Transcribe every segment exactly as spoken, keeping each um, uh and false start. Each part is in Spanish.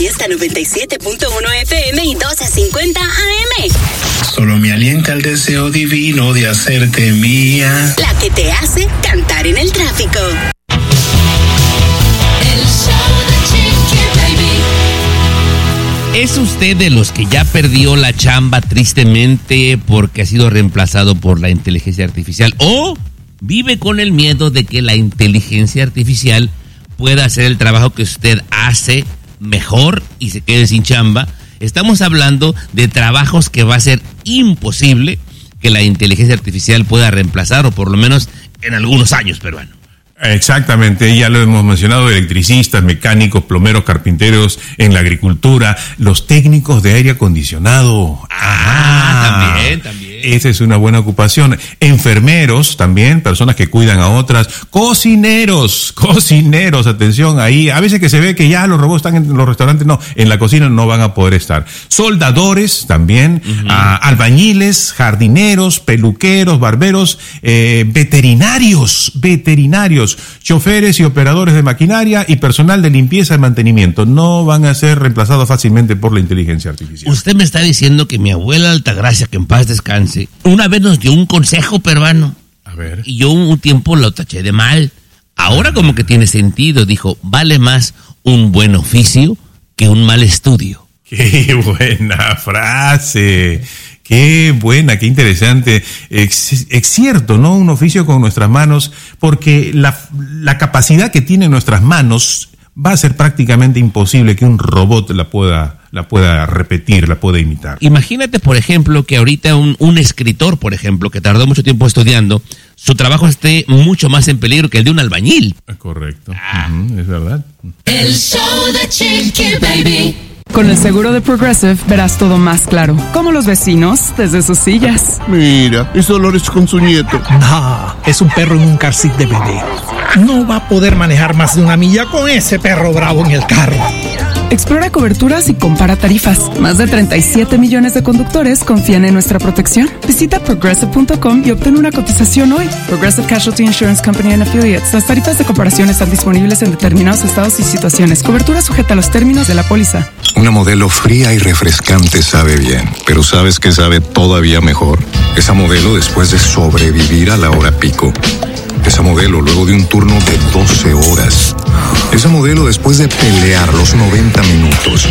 Fiesta noventa y siete punto uno F M y doce cincuenta A M. Solo me alienta el deseo divino de hacerte mía. La que te hace cantar en el tráfico. El show de Chiqui Baby. ¿Es usted de los que ya perdió la chamba tristemente porque ha sido reemplazado por la inteligencia artificial? ¿O vive con el miedo de que la inteligencia artificial pueda hacer el trabajo que usted hace mejor y se quede sin chamba? Estamos hablando de trabajos que va a ser imposible que la inteligencia artificial pueda reemplazar, o por lo menos en algunos años, peruano. Exactamente, ya lo hemos mencionado, electricistas, mecánicos, plomeros, carpinteros, en la agricultura, los técnicos de aire acondicionado. Ah, también, también. Esa es una buena ocupación. Enfermeros también, personas que cuidan a otras. Cocineros, cocineros, atención ahí. A veces que se ve que ya los robots están en los restaurantes, no, en la cocina no van a poder estar. Soldadores también, uh-huh. ah, albañiles, jardineros, peluqueros, barberos, eh, veterinarios, veterinarios, choferes y operadores de maquinaria y personal de limpieza y mantenimiento. No van a ser reemplazados fácilmente por la inteligencia artificial. Usted me está diciendo que mi abuela Altagracia, que en paz descanse, una vez nos dio un consejo, peruano. A ver. Y yo un tiempo lo taché de mal. Ahora como que tiene sentido. Dijo, vale más un buen oficio que un mal estudio. ¡Qué buena frase! ¡Qué buena, qué interesante! Es, es cierto, ¿no? Un oficio con nuestras manos, porque la, la capacidad que tienen nuestras manos va a ser prácticamente imposible que un robot la pueda, la pueda repetir, la pueda imitar. Imagínate, por ejemplo, que ahorita un, un escritor, por ejemplo, que tardó mucho tiempo estudiando, su trabajo esté mucho más en peligro que el de un albañil. Correcto, ah. uh-huh, es verdad. El show de Chiqui Baby. Con el seguro de Progressive verás todo más claro, como los vecinos desde sus sillas. Mira, es Dolores con su nieto. No, es un perro en un car seat de bebé. No va a poder manejar más de una milla con ese perro bravo en el carro. Explora coberturas y compara tarifas. Más de treinta y siete millones de conductores confían en nuestra protección. Visita progressive punto com y obtén una cotización hoy. Progressive Casualty Insurance Company and Affiliates. Las tarifas de comparación están disponibles en determinados estados y situaciones. Cobertura sujeta a los términos de la póliza. Una Modelo fría y refrescante sabe bien, pero ¿sabes qué sabe todavía mejor? Esa Modelo después de sobrevivir a la hora pico. Esa Modelo luego de un turno de doce horas. Esa Modelo después de pelear los noventa minutos.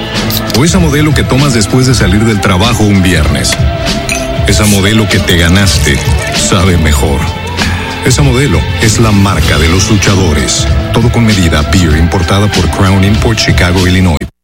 O esa Modelo que tomas después de salir del trabajo un viernes. Esa Modelo que te ganaste sabe mejor. Esa Modelo es la marca de los luchadores. Todo con medida. Beer importada por Crown Import, Chicago, Illinois.